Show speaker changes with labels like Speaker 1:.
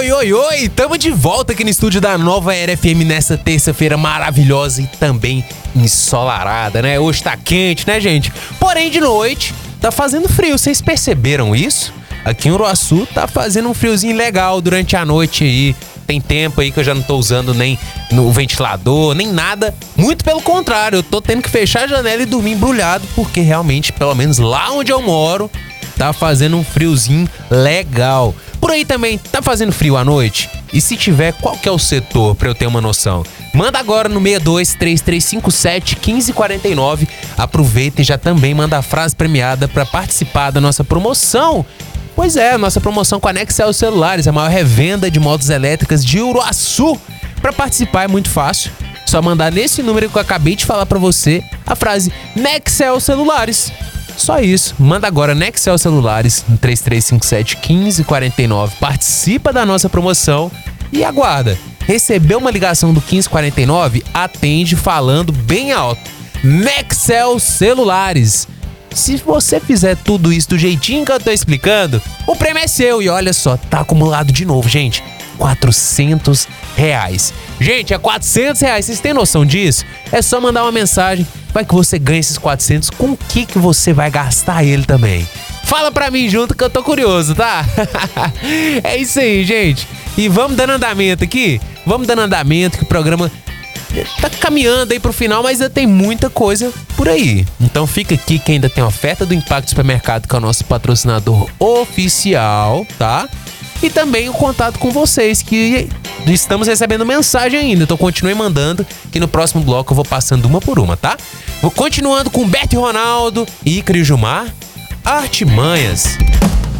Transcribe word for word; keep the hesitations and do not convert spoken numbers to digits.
Speaker 1: Oi, oi, oi! Tamo de volta aqui no estúdio da Nova Era F M nessa terça-feira maravilhosa e também ensolarada, né? Hoje tá quente, né, gente? Porém, de noite tá fazendo frio, vocês perceberam isso? Aqui em Uruaçu tá fazendo um friozinho legal durante a noite aí. Tem tempo aí que eu já não tô usando nem no ventilador, nem nada. Muito pelo contrário, eu tô tendo que fechar a janela e dormir embrulhado, porque realmente, pelo menos lá onde eu moro, tá fazendo um friozinho legal. Por aí também, tá fazendo frio à noite? E se tiver, qual que é o setor pra eu ter uma noção? Manda agora no seis dois, três três cinco sete, um cinco quatro nove. Aproveita e já também manda a frase premiada pra participar da nossa promoção. Pois é, a nossa promoção com a Nexel Celulares, a maior revenda de motos elétricas de Uruaçu. Pra participar é muito fácil. Só mandar nesse número que eu acabei de falar pra você a frase Nexel Celulares. Só isso, manda agora Nexel Celulares no três três cinco sete, um cinco quatro nove, participa da nossa promoção e aguarda. Recebeu uma ligação do um cinco quatro nove? Atende falando bem alto. Nexel Celulares. Se você fizer tudo isso do jeitinho que eu tô explicando, o prêmio é seu. E olha só, tá acumulado de novo, gente. quatrocentos reais. Gente, é quatrocentos reais. Vocês têm noção disso? É só mandar uma mensagem. Vai que você ganha esses quatrocentos. Com o que que você vai gastar ele também? Fala pra mim junto que eu tô curioso, tá? É isso aí, gente. E vamos dando andamento aqui. Vamos dando andamento que o programa tá caminhando aí pro final, mas ainda tem muita coisa por aí. Então fica aqui que ainda tem oferta do Impacto Supermercado, que é o nosso patrocinador oficial, tá? E também o contato com vocês, que estamos recebendo mensagem ainda. Então continue mandando, que no próximo bloco eu vou passando uma por uma, tá? Vou continuando com Beto e Ronaldo e Icaro e Gilmar, Artimanhas.